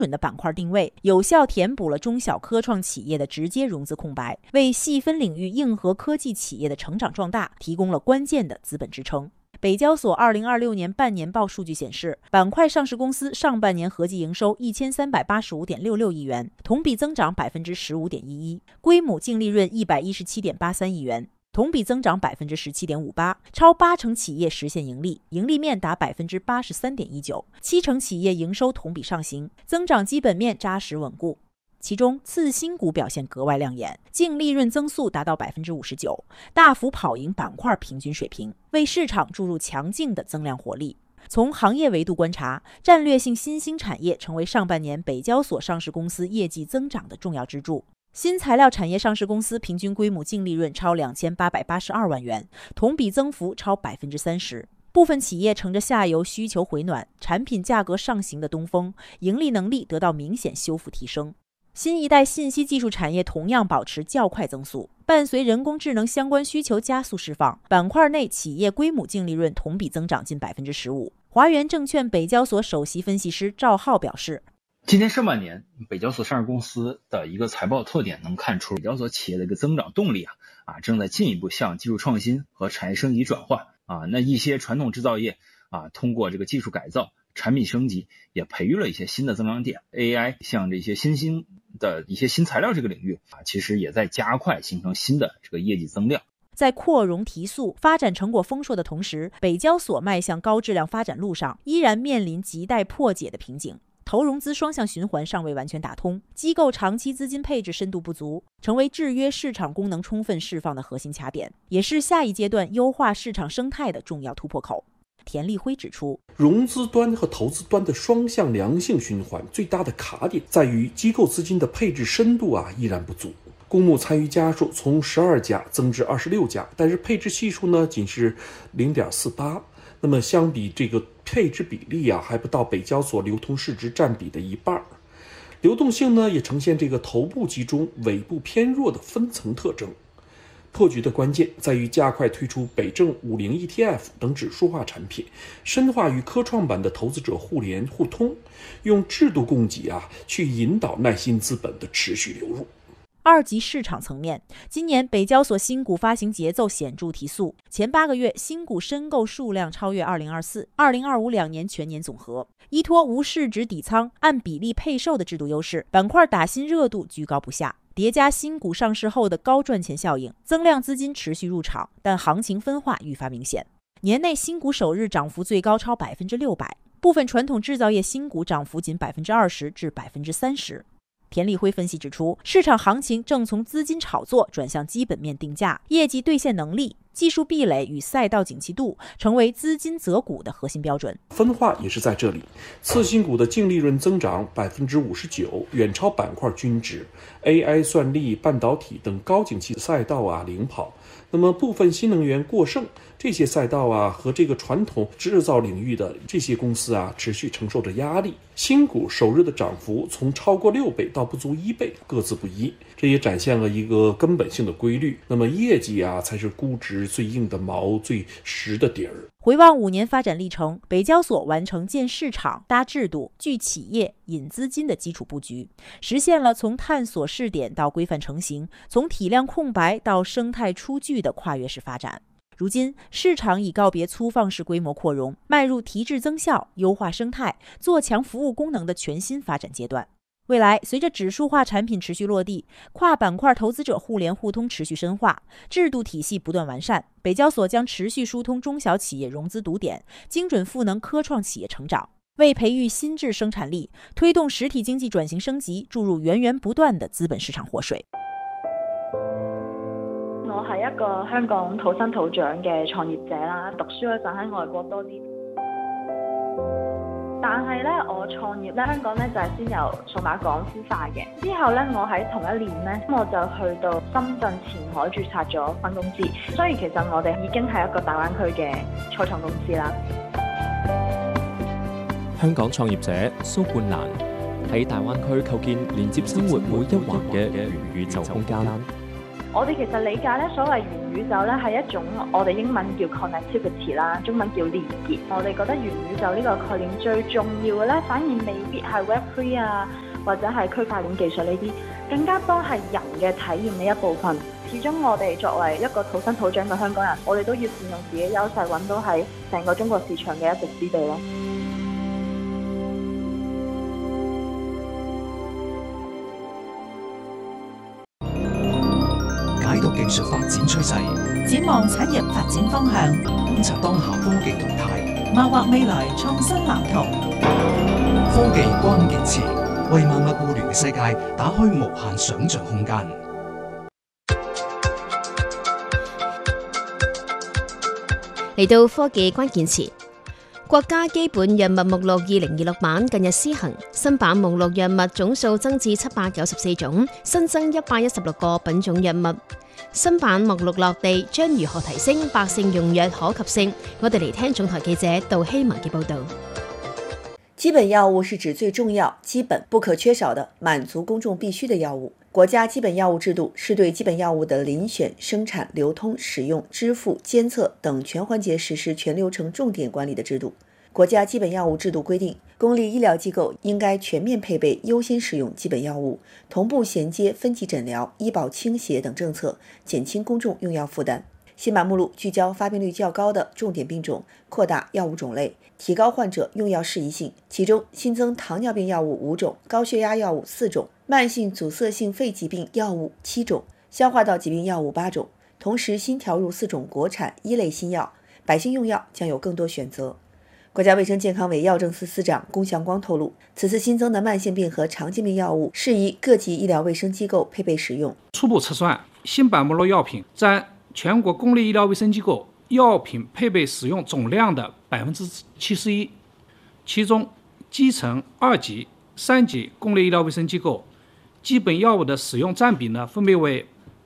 准的板块定位，有效填补了中小科创企业的直接融资空白，为细分领域硬核科技企业的成长壮大提供了关键的资本支撑。北交所2026年半年报数据显示，板块上市公司上半年合计营收1385.66亿元，同比增长15.11%，规模净利润117.83亿元，同比增长17.58%，超80%企业实现盈利，盈利面达83.19%，70%企业营收同比上行，增长基本面扎实稳固。其中次新股表现格外亮眼，净利润增速达到59%，大幅跑赢板块平均水平，为市场注入强劲的增量活力。从行业维度观察，战略性新兴产业成为上半年北交所上市公司业绩增长的重要支柱。新材料产业上市公司平均规模净利润超2882万元，同比增幅超30%。部分企业乘着下游需求回暖、产品价格上行的东风，盈利能力得到明显修复提升。新一代信息技术产业同样保持较快增速，伴随人工智能相关需求加速释放，板块内企业规模净利润同比增长近15%。华源证券北交所首席分析师赵浩表示， 今年上半年北交所上市公司的一个财报特点能看出北交所企业的一个增长动力正在进一步向技术创新和产业升级转换那一些传统制造业通过这个技术改造、产品升级，也培育了一些新的增长点。 AI 像这些新兴的一些新材料这个领域其实也在加快形成新的这个业绩增量。 在扩容提速、发展成果丰硕的同时，北交所迈向高质量发展路上依然面临亟待破解的瓶颈。投融资双向循环尚未完全打通，机构长期资金配置深度不足，成为制约市场功能充分释放的核心卡点，也是下一阶段优化市场生态的重要突破口。田立辉指出， 融资端和投资端的双向良性循环最大的卡点在于机构资金的配置深度依然不足。公募参与家数从12家增至26家，但是配置系数呢仅是 0.48， 那么相比这个配置比例还不到北交所流通市值占比的一半。流动性呢也呈现这个头部集中、尾部偏弱的分层特征。破局的关键在于加快推出北证50 ETF 等指数化产品，深化与科创板的投资者互联互通，用制度供给去引导耐心资本的持续流入。 二级市场层面，今年北交所新股发行节奏显著提速，前8个月新股申购数量超越2024、2025两年全年总和。依托无市值底仓、按比例配售的制度优势，板块打新热度居高不下，叠加新股上市后的高赚钱效应，增量资金持续入场，但行情分化愈发明显。年内新股首日涨幅最高超600%，部分传统制造业新股涨幅仅20%至30%。田立辉分析指出，市场行情正从资金炒作转向基本面定价、业绩兑现能力、技术壁垒与赛道景气度，成为资金择股的核心标准。 分化也是在这里，次新股的净利润增长59%，远超板块均值。AI、算力、半导体等高景气赛道领跑。那么部分新能源过剩，这些赛道和这个传统制造领域的这些公司持续承受着压力。新股首日的涨幅从超过6倍到不足1倍，各自不一，这也展现了一个根本性的规律。那么业绩才是估值最硬的毛、最实的底儿。 回望5年发展历程，北交所完成建市场、搭制度、聚企业、引资金的基础布局，实现了从探索试点到规范成型，从体量空白到生态出具的跨越式发展。如今，市场已告别粗放式规模扩容，迈入提质增效、优化生态、做强服务功能的全新发展阶段。未来，随着指数化产品持续落地，跨板块投资者互联互通持续深化，制度体系不断完善，北交所将持续疏通中小企业融资堵点，精准赋能科创企业成长，为培育新质生产力、推动實體經濟轉型升級注入源源不斷的資本市場活水。 我係一個香港土生土長嘅創業者啦，讀書嗰陣喺外國多啲。但係咧，我創業咧，香港咧就係先由數碼港孵化嘅。之後咧，我喺同一年咧，我就去到深圳前海註冊咗分公司。所以其實我哋已經係一個大灣區嘅初創公司啦。 香港創業者蘇冠蘭喺大灣區構建連接生活每一環嘅元宇宙空間。 我哋其實理解咧，所謂元宇宙咧係一種我哋英文叫 connectivity 啦，中文叫連結。我哋覺得元宇宙呢個概念最重要嘅咧，反而未必係 Web3 啊，或者係區塊鏈技術呢啲，更加多係人嘅體驗嘅一部分。始終我哋作為一個土生土長嘅香港人，我哋都要善用自己優勢，揾到喺成個中國市場嘅一席之地咯。 解讀技術發展趨勢， 展望產業發展方向， 觀察當下科技動態， 謀劃未來創新藍圖。 科技關鍵詞，為萬物互聯嘅世界打開無限想像空間。 嚟到科技關鍵詞，國家基本藥物目錄2026版近日施行，新版目錄藥物總數增至794種，新增116個品種藥物。新版目錄落地，將如何提升百姓用藥可及性？我哋嚟聽總台記者杜希文嘅報道。 基本藥物是指最重要、基本不可缺少的滿足公眾必需的藥物。國家基本藥物制度是對基本藥物的遴選、生產、流通、使用、支付、監測等全環節實施全流程重點管理的制度。國家基本藥物制度規定，公立醫療機構應該全面配備優先使用基本藥物，同步銜接分級診療、醫保傾斜等政策，減輕公眾用藥負擔。新版目錄聚焦發病率較高的重點病種，擴大藥物種類，提高患者用藥適宜性。其中新增糖尿病藥物5種，高血壓藥物4種，慢性阻塞性肺疾病藥物7種，消化道疾病藥物8種。同時新調入4種國產一類新藥，百姓用藥將有更多選擇。國家衛生健康委藥政司司長龔祥光透露，此次新增的慢性病和常見病藥物適宜各級醫療衛生機構配備使用。 初步測算，新版目錄藥品佔全國公立醫療衛生機構藥品配備使用總量的71%，其中基層2級、3級公立醫療衛生機構基本藥物的使用佔比呢，分別為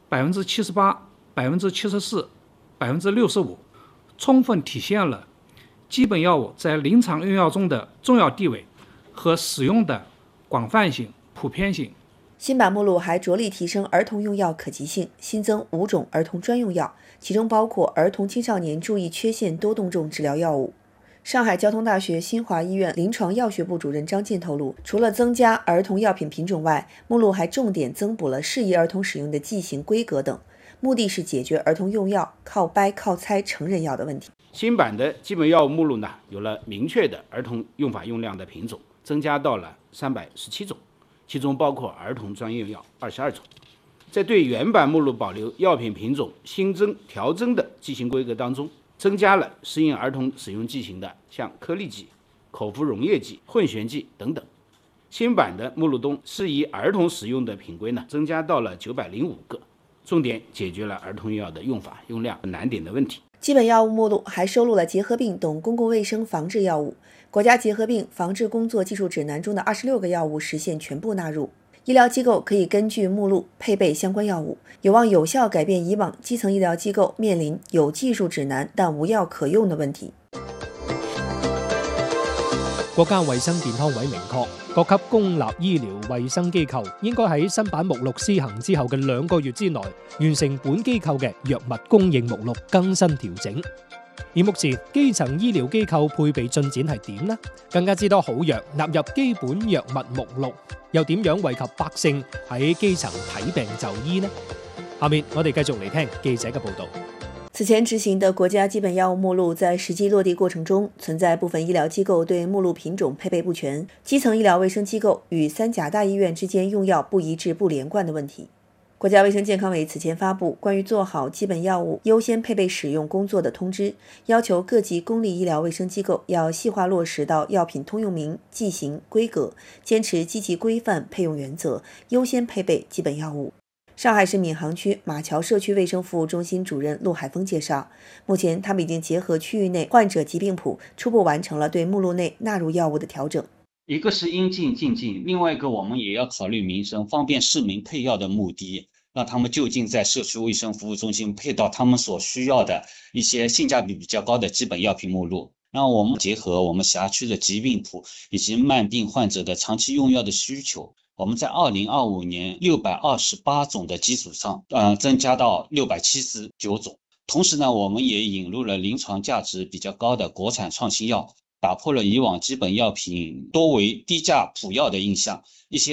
78%、74%、65%，充分體現了基本藥物在臨床用藥中的重要地位和使用的廣泛性、普遍性。 新版目錄還着力提升兒童用藥可及性，新增5種兒童專用藥，其中包括兒童青少年注意缺陷多動症治療藥物。上海交通大學新華醫院臨床藥學部主任張健透露，除了增加兒童藥品品種外，目錄還重點增補了適宜兒童使用的劑型規格等，目的是解決兒童用藥靠掰靠猜成人藥的問題。 新版的基本藥物目錄呢，有了明確的兒童用法用量的品種，增加到了317種，其中包括兒童專用藥22種。在對原版目錄保留藥品品種新增調增的劑型規格當中，增加了適應兒童使用劑型的，像顆粒劑、口服溶液劑、混懸劑等等。新版的目錄中適宜兒童使用的品規呢，增加到了905個，重點解決了兒童藥的用法用量難點的問題。 基本藥物目錄還收錄了結核病等公共衛生防治藥物。國家結核病防治工作技術指南中的26個藥物實現全部納入。醫療機構可以根據目錄配備相關藥物，有望有效改變以往基層醫療機構面臨有技術指南但無藥可用的問題。 國家衛生健康委明確，各級公立醫療衛生機構應該喺新版目錄施行之後嘅2個月之內，完成本機構嘅藥物供應目錄更新調整。而目前基層醫療機構配備進展係點呢？更加之多好藥納入基本藥物目錄，又點樣惠及百姓喺基層睇病就醫呢？下面我哋繼續嚟聽記者嘅報道。 此前執行的國家基本藥物目錄在實際落地過程中，存在部分醫療機構對目錄品種配備不全，基層醫療衛生機構與3甲大醫院之間用藥不一致不連貫的問題。國家衛生健康委此前發布關於做好基本藥物優先配備使用工作的通知，要求各級公立醫療衛生機構要細化落實到藥品通用名、劑型、規格，堅持積極規範配用原則，優先配備基本藥物。上海市閔行區馬橋社區衛生服務中心主任陸海峰介紹，目前他們已經結合區域內患者疾病譜，初步完成了對目錄內納入藥物的調整。 一個是應進盡進，另外一個我們也要考慮民生，方便市民配藥的目的，讓他們就近在社區衛生服務中心配到他們所需要的一些性價比比較高的基本藥品目錄。讓我們結合我們轄區的疾病譜以及慢病患者的長期用藥的需求， 我们在2025年628种的基础上，增加到679种。同时呢，我们也引入了临床价值比较高的国产创新药，打破了以往基本药品多为低价普药的印象。一些